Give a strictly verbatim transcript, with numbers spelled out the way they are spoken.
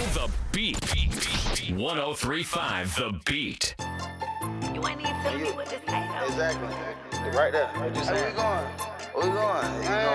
The Beat. one oh three point five The Beat. You ain't even telling me what to say, though. Exactly. Right there. What you saying? Where we going? Where we going? You